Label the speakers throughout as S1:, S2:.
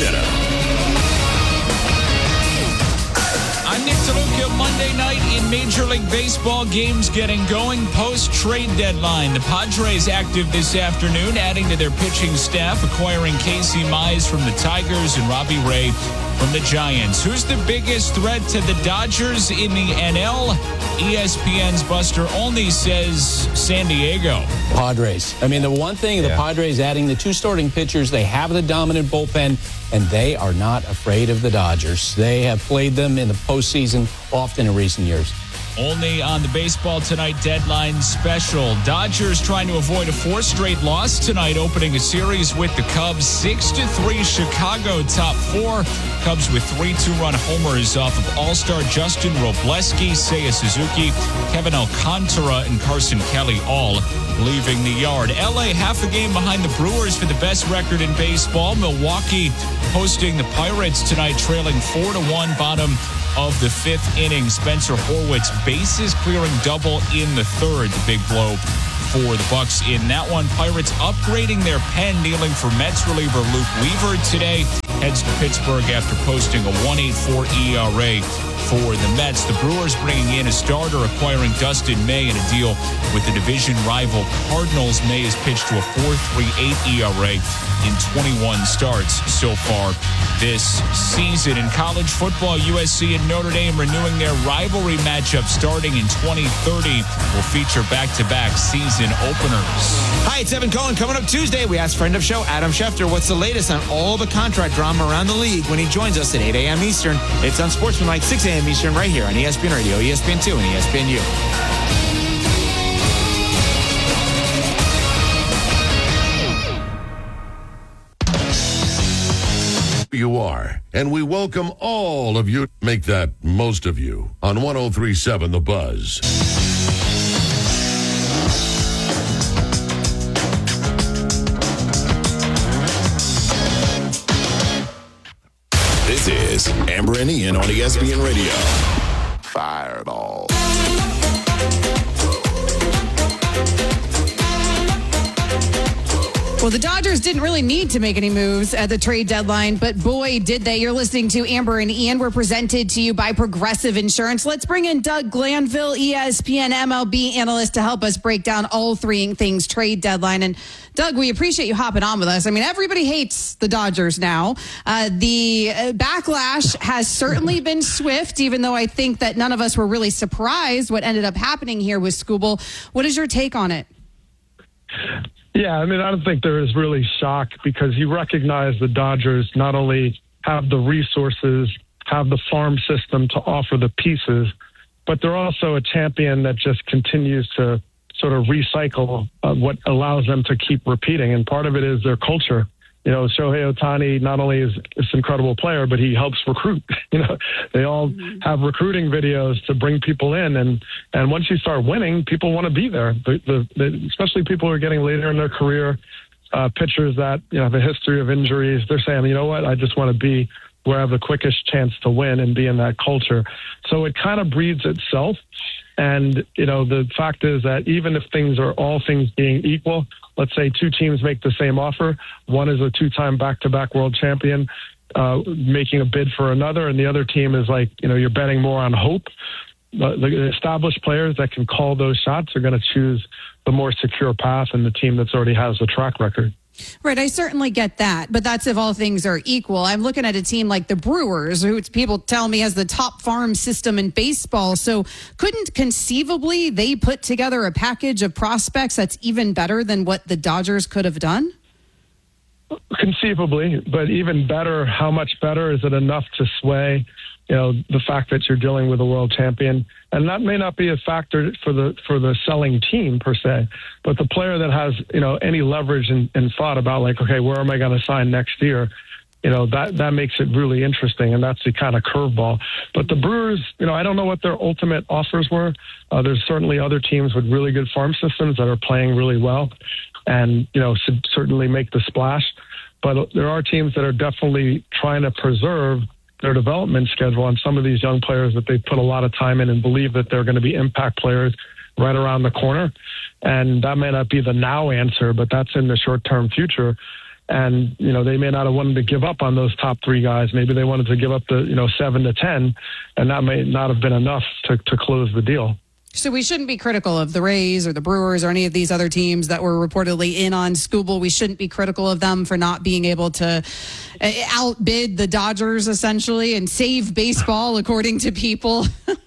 S1: Center.
S2: I'm Nick DeLuca. Monday night in Major League Baseball, games getting going post-trade deadline. The Padres active this afternoon, adding to their pitching staff, acquiring Casey Mize from the Tigers and Robbie Ray from the Giants. Who's the biggest threat to the Dodgers in the NL? ESPN's Buster Olney says San Diego.
S3: Padres. I mean, the one thing, the Padres adding the two starting pitchers, they have the dominant bullpen, and they are not afraid of the Dodgers. They have played them in the postseason often in recent years.
S2: Only on the Baseball Tonight deadline special. Dodgers trying to avoid a fourth straight loss tonight, opening a series with the Cubs. 6-3 Chicago top four. Cubs with 3 two-run homers off of All-Star Justin Robleski, Seiya Suzuki, Kevin Alcantara, and Carson Kelly all leaving the yard. LA half a game behind the Brewers for the best record in baseball. Milwaukee hosting the Pirates tonight, trailing 4-1, bottom of the fifth inning. Spencer Horwitz bases clearing double in the third. The big blow for the Bucks in that one. Pirates upgrading their pen, dealing for Mets reliever Luke Weaver today. Heads to Pittsburgh after posting a 1.84 ERA for the Mets. The Brewers bringing in a starter, acquiring Dustin May in a deal with the division rival Cardinals. May has pitched to a 4.38 ERA in 21 starts so far this season. In college football, USC and Notre Dame renewing their rivalry matchup starting in 2030. Will feature back-to-back season openers.
S4: Hi, it's Evan Cohen. Coming up Tuesday, we asked friend of show Adam Schefter what's the latest on all the contract drama around the league when he joins us at 8 a.m. Eastern. It's on Sportsmanlike, 6 a.m. Eastern, right here on ESPN Radio, ESPN2, and ESPNU.
S5: You are, and we welcome all of you. Make that most of you on 103.7 The Buzz.
S1: This is Amber and Ian on ESPN Radio.
S5: Fireball.
S6: Well, the Dodgers didn't really need to make any moves at the trade deadline, but boy, did they. You're listening to Amber and Ian. We're presented to you by Progressive Insurance. Let's bring in Doug Glanville, ESPN MLB analyst, to help us break down all three things trade deadline. And Doug, we appreciate you hopping on with us. I mean, everybody hates the Dodgers now. The backlash has certainly been swift, even though I think that none of us were really surprised what ended up happening here with Skubal. What is your take on it?
S7: Yeah, I mean, I don't think there is really shock because you recognize the Dodgers not only have the resources, have the farm system to offer the pieces, but they're also a champion that just continues to sort of recycle what allows them to keep repeating. And part of it is their culture. You know, Shohei Ohtani not only is this incredible player, but he helps recruit. You know, they all have recruiting videos to bring people in. And once you start winning, people want to be there. Especially people who are getting later in their career, pitchers that have a history of injuries. They're saying, you know what, I just want to be where I have the quickest chance to win and be in that culture. So it kind of breeds itself. And, the fact is that even if things are all things being equal, let's say two teams make the same offer. One is a two-time back-to-back world champion making a bid for another, and the other team is like, you're betting more on hope. The established players that can call those shots are going to choose the more secure path and the team that's already has the track record.
S6: Right, I certainly get that, but that's if all things are equal. I'm looking at a team like the Brewers, who people tell me has the top farm system in baseball. So couldn't conceivably they put together a package of prospects that's even better than what the Dodgers could have done?
S7: Conceivably, but even better, how much better? Is it enough to sway the fact that you're dealing with a world champion? And that may not be a factor for the selling team per se, but the player that has, any leverage and thought about like, okay, where am I going to sign next year? That makes it really interesting. And that's the kind of curveball. But the Brewers, I don't know what their ultimate offers were. There's certainly other teams with really good farm systems that are playing really well and, should certainly make the splash. But there are teams that are definitely trying to preserve their development schedule on some of these young players that they put a lot of time in and believe that they're going to be impact players right around the corner. And that may not be the now answer, but that's in the short-term future. And, they may not have wanted to give up on those top 3 guys. Maybe they wanted to give up the, 7 to 10, and that may not have been enough to close the deal.
S6: So we shouldn't be critical of the Rays or the Brewers or any of these other teams that were reportedly in on Skubal. We shouldn't be critical of them for not being able to outbid the Dodgers, essentially, and save baseball, according to people.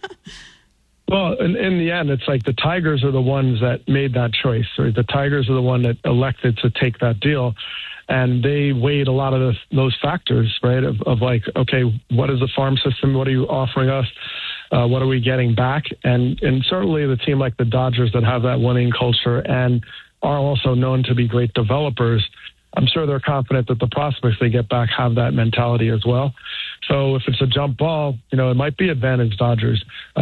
S7: Well, in the end, it's like the Tigers are the ones that made that choice. Or the Tigers are the one that elected to take that deal. And they weighed a lot of those factors, right, of like, okay, what is the farm system? What are you offering us? What are we getting back? And certainly the team like the Dodgers that have that winning culture and are also known to be great developers, I'm sure they're confident that the prospects they get back have that mentality as well. So if it's a jump ball, it might be advantage Dodgers.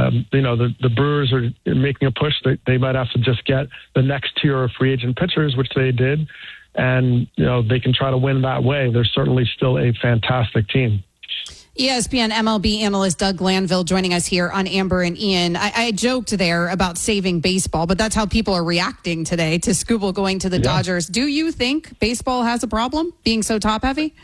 S7: The Brewers are making a push. They might have to just get the next tier of free agent pitchers, which they did. And, they can try to win that way. They're certainly still a fantastic team.
S6: ESPN MLB analyst Doug Glanville joining us here on Amber and Ian. I joked there about saving baseball, but that's how people are reacting today to Skubal going to the Dodgers. Do you think baseball has a problem being so top heavy?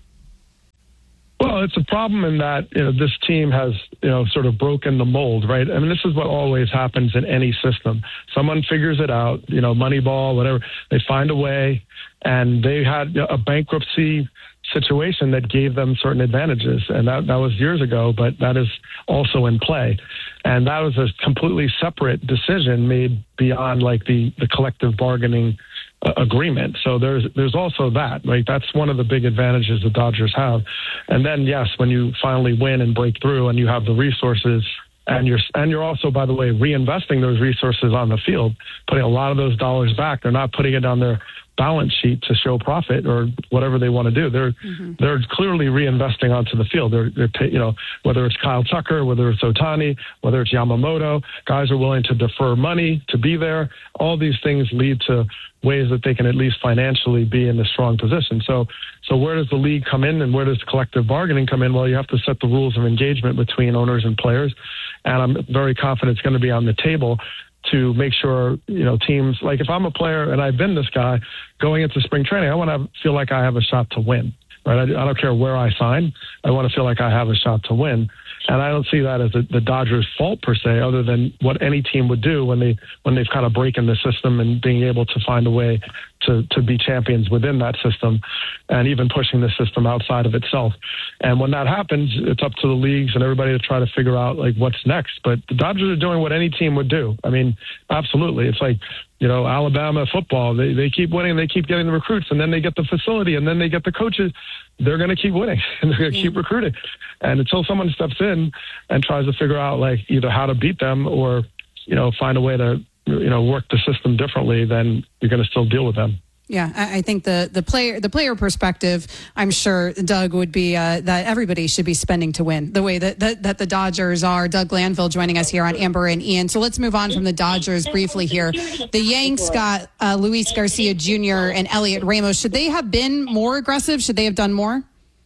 S7: Well, it's a problem in that this team has sort of broken the mold, right? I mean, this is what always happens in any system. Someone figures it out, Moneyball, whatever. They find a way, and they had a bankruptcy situation that gave them certain advantages, and that was years ago, but that is also in play. And that was a completely separate decision made beyond like the collective bargaining agreement. So there's also that, right? That's one of the big advantages the Dodgers have. And then, yes, when you finally win and break through and you have the resources, and you're also, by the way, reinvesting those resources on the field, putting a lot of those dollars back. They're not putting it on their balance sheet to show profit or whatever they want to do. They're clearly reinvesting onto the field. They're whether it's Kyle Tucker, whether it's Ohtani, whether it's Yamamoto, guys are willing to defer money to be there. All these things lead to ways that they can at least financially be in a strong position. So where does the league come in and where does collective bargaining come in? Well, you have to set the rules of engagement between owners and players. And I'm very confident it's going to be on the table to make sure, teams, like if I'm a player and I've been this guy going into spring training, I want to feel like I have a shot to win, right? I don't care where I sign. I want to feel like I have a shot to win. And I don't see that as the Dodgers' fault per se, other than what any team would do when they've kind of breaking the system and being able to find a way to be champions within that system and even pushing the system outside of itself. And when that happens, it's up to the leagues and everybody to try to figure out like what's next. But the Dodgers are doing what any team would do. I mean, absolutely. It's like, Alabama football, they keep winning, they keep getting the recruits, and then they get the facility, and then they get the coaches. They're going to keep winning, and they're going to keep recruiting. And until someone steps in and tries to figure out like either how to beat them or, find a way to, work the system differently, then you're going to still deal with them.
S6: Yeah, I think the player perspective, I'm sure, Doug, would be that everybody should be spending to win the way that the Dodgers are. Doug Glanville joining us here on Amber and Ian. So let's move on from the Dodgers briefly here. The Yanks got Luis Garcia Jr. and Elliot Ramos. Should they have been more aggressive? Should they have done more?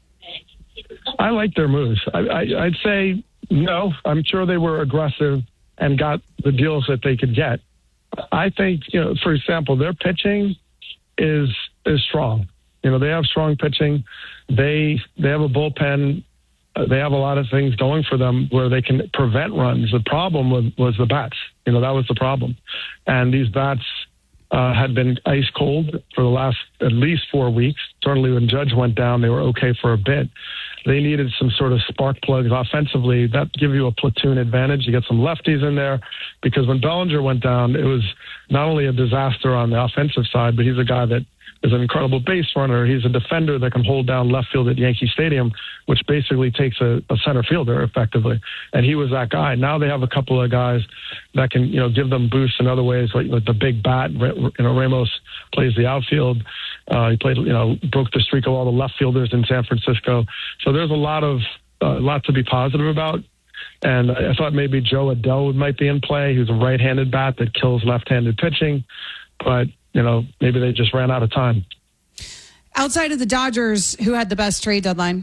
S7: I like their moves. I'd say no. I'm sure they were aggressive and got the deals that they could get. I think, for example, their pitching is strong. They have strong pitching. They have a bullpen. They have a lot of things going for them where they can prevent runs. The problem was the bats. That was the problem. And these bats had been ice cold for the last at least 4 weeks. Certainly when Judge went down, they were okay for a bit. They needed some sort of spark plugs offensively. That give you a platoon advantage. You get some lefties in there because when Bellinger went down, it was not only a disaster on the offensive side, but he's a guy that is an incredible base runner. He's a defender that can hold down left field at Yankee Stadium, which basically takes a center fielder effectively. And he was that guy. Now they have a couple of guys that can, give them boosts in other ways, like the big bat. Ramos plays the outfield. He played, broke the streak of all the left fielders in San Francisco. So there's a lot to be positive about. And I thought maybe Joe Adell might be in play. He's a right-handed bat that kills left-handed pitching. But, maybe they just ran out of time.
S6: Outside of the Dodgers, who had the best trade deadline?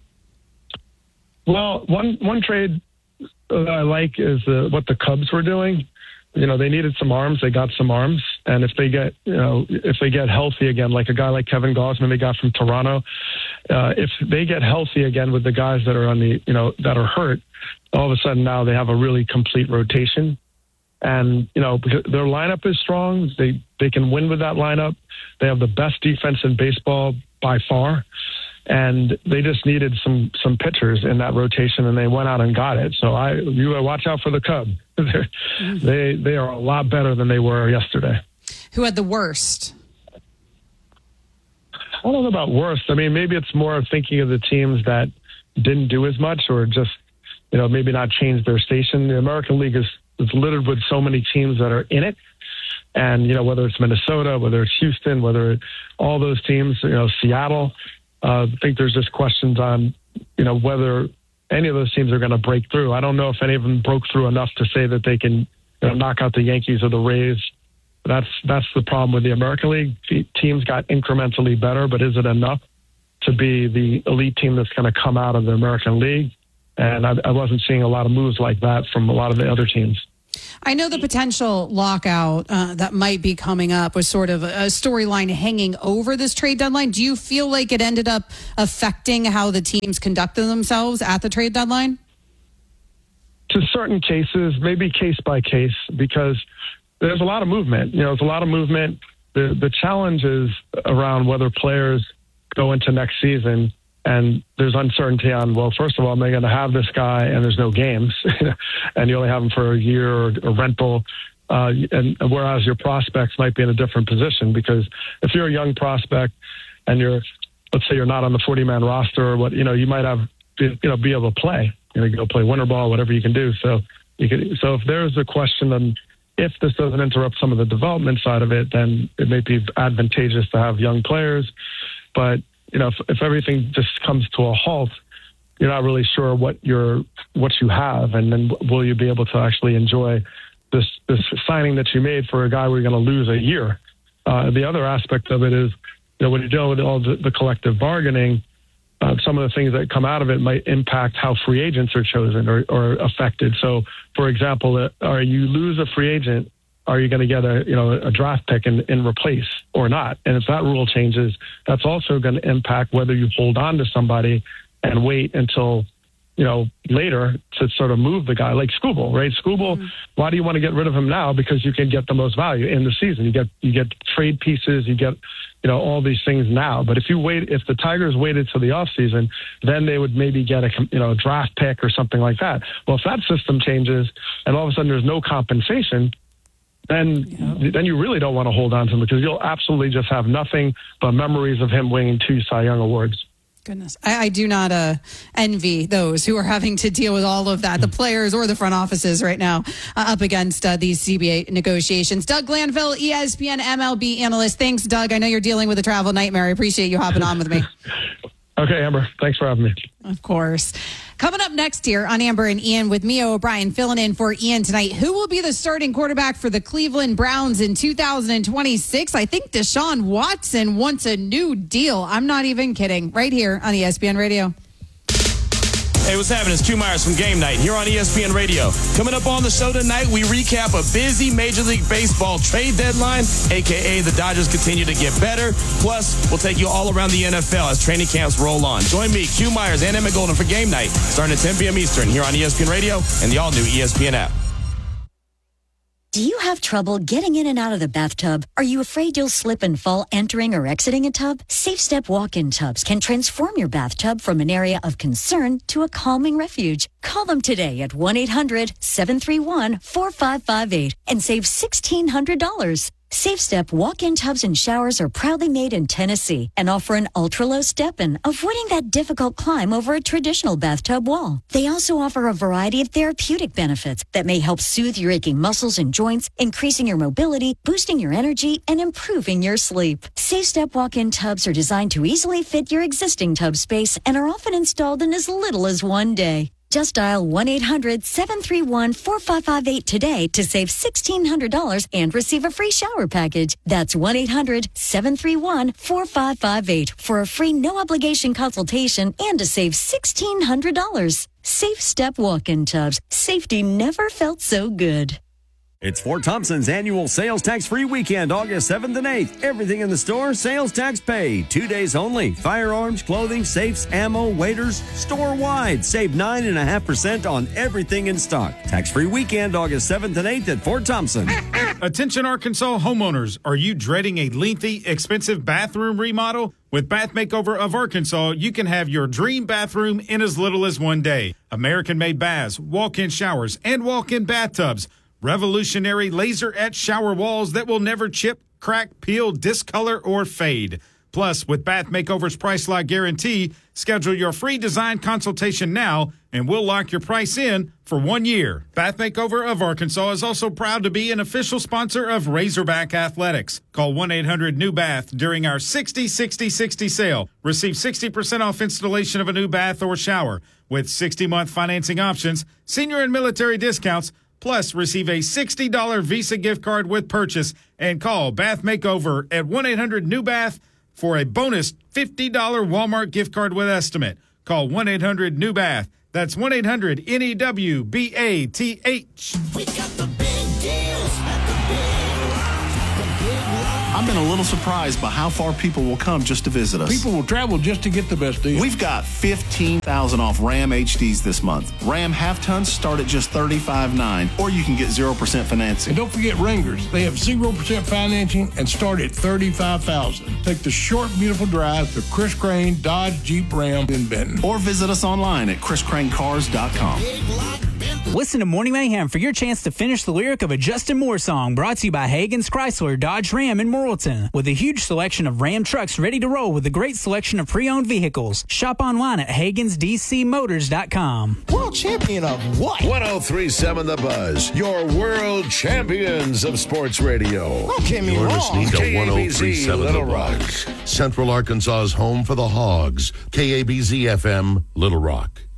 S7: Well, one trade that I like is what the Cubs were doing. They needed some arms. They got some arms. And if they get healthy again, like a guy like Kevin Gausman they got from Toronto, if they get healthy again with the guys that are on the, that are hurt, all of a sudden now they have a really complete rotation. And, because their lineup is strong. They can win with that lineup. They have the best defense in baseball by far. And they just needed some pitchers in that rotation, and they went out and got it. So you watch out for the Cubs. They are a lot better than they were yesterday.
S6: Who had the worst?
S7: I don't know about worst. I mean, maybe it's more of thinking of the teams that didn't do as much or just, maybe not change their station. The American League is littered with so many teams that are in it. And, whether it's Minnesota, whether it's Houston, whether all those teams, Seattle, I think there's just questions on, whether any of those teams are going to break through. I don't know if any of them broke through enough to say that they can knock out the Yankees or the Rays. That's the problem with the American League. Teams got incrementally better, but is it enough to be the elite team that's going to come out of the American League? And I wasn't seeing a lot of moves like that from a lot of the other teams.
S6: I know the potential lockout that might be coming up was sort of a storyline hanging over this trade deadline. Do you feel like it ended up affecting how the teams conducted themselves at the trade deadline?
S7: To certain cases, maybe case by case, because there's a lot of movement. There's a lot of movement. The challenge is around whether players go into next season and there's uncertainty on, well, first of all, am I going to have this guy and there's no games and you only have him for a year or a rental, and whereas your prospects might be in a different position, because if you're a young prospect and let's say you're not on the 40-man roster or what, you might have, be able to play, go play winter ball, whatever you can do. So if there's a question on if this doesn't interrupt some of the development side of it, then it may be advantageous to have young players. But if everything just comes to a halt, you're not really sure what you have, and then will you be able to actually enjoy this signing that you made for a guy where you're going to lose a year? The other aspect of it is, when you're dealing with all the collective bargaining, some of the things that come out of it might impact how free agents are chosen or affected. So, for example, you lose a free agent, are you going to get a draft pick and replace or not? And if that rule changes, that's also going to impact whether you hold on to somebody and wait until, later to sort of move the guy, like Skubal, right? Skubal, why do you want to get rid of him now? Because you can get the most value in the season. You get trade pieces, you get, all these things now. But if the Tigers waited till the offseason, then they would maybe get a draft pick or something like that. Well, if that system changes and all of a sudden there's no compensation, then you really don't want to hold on to him, because you'll absolutely just have nothing but memories of him winning 2 Cy Young Awards.
S6: Goodness. I do not envy those who are having to deal with all of that, the players or the front offices right now up against these CBA negotiations. Doug Glanville, ESPN MLB analyst. Thanks, Doug. I know you're dealing with a travel nightmare. I appreciate you hopping on with me.
S7: Okay, Amber. Thanks for having me.
S6: Of course. Coming up next here on Amber and Ian with Mia O'Brien filling in for Ian tonight. Who will be the starting quarterback for the Cleveland Browns in 2026? I think Deshaun Watson wants a new deal. I'm not even kidding. Right here on ESPN Radio.
S8: Hey, what's happening? It's Q Myers from Game Night here on ESPN Radio. Coming up on the show tonight, we recap a busy Major League Baseball trade deadline, a.k.a. the Dodgers continue to get better. Plus, we'll take you all around the NFL as training camps roll on. Join me, Q Myers, and Emmett Golden for Game Night, starting at 10 p.m. Eastern here on ESPN Radio and the all-new ESPN app.
S9: Do you have trouble getting in and out of the bathtub? Are you afraid you'll slip and fall entering or exiting a tub? SafeStep walk-in tubs can transform your bathtub from an area of concern to a calming refuge. Call them today at 1-800-731-4558 and save $1,600. SafeStep walk-in tubs and showers are proudly made in Tennessee and offer an ultra-low step-in, avoiding that difficult climb over a traditional bathtub wall. They also offer a variety of therapeutic benefits that may help soothe your aching muscles and joints, increasing your mobility, boosting your energy, and improving your sleep. SafeStep walk-in tubs are designed to easily fit your existing tub space and are often installed in as little as 1 day. Just dial 1-800-731-4558 today to save $1,600 and receive a free shower package. That's 1-800-731-4558 for a free no-obligation consultation and to save $1,600. Safe Step walk-in tubs. Safety never felt so good.
S10: It's Fort Thompson's annual sales tax-free weekend, August 7th and 8th. Everything in the store, sales tax paid. 2 days only. Firearms, clothing, safes, ammo, waiters, store-wide. Save 9.5% on everything in stock. Tax-free weekend, August 7th and 8th at Fort Thompson.
S11: Attention Arkansas homeowners. Are you dreading a lengthy, expensive bathroom remodel? With Bath Makeover of Arkansas, you can have your dream bathroom in as little as 1 day. American-made baths, walk-in showers, and walk-in bathtubs. Revolutionary laser-etched shower walls that will never chip, crack, peel, discolor, or fade. Plus, with Bath Makeover's Price Lock Guarantee, schedule your free design consultation now, and we'll lock your price in for 1 year. Bath Makeover of Arkansas is also proud to be an official sponsor of Razorback Athletics. Call 1-800-NEW-BATH during our 60-60-60 sale. Receive 60% off installation of a new bath or shower with 60-month financing options, senior and military discounts. Plus, receive a $60 Visa gift card with purchase and call Bath Makeover at 1-800-NEW-BATH for a bonus $50 Walmart gift card with estimate. Call 1-800-NEW-BATH. That's 1-800-NEWBATH.
S12: We got the big deals at the big
S13: I've been a little surprised by how far people will come just to visit us.
S14: People will travel just to get the best deal.
S13: We've got $15,000 off Ram HDs this month. Ram half-tons start at just $35,900, or you can get 0% financing.
S14: And don't forget Wranglers. They have 0% financing and start at $35,000. Take the short, beautiful drive to Chris Crane Dodge Jeep Ram in Benton.
S13: Or visit us online at chriscranecars.com.
S15: Listen to Morning Mayhem for your chance to finish the lyric of a Justin Moore song, brought to you by Hagen's Chrysler Dodge Ram in Morrilton. With a huge selection of Ram trucks ready to roll with a great selection of pre-owned vehicles. Shop online at HagensDCMotors.com.
S12: World champion of what?
S5: 103.7 The Buzz, your world champions of sports radio.
S12: Don't get me
S5: You're
S12: wrong.
S5: listening to
S12: KABZ
S5: 103.7
S12: Little
S5: The
S12: Rock.
S5: Buzz, Central Arkansas's home for the Hogs. KABZ FM, Little Rock.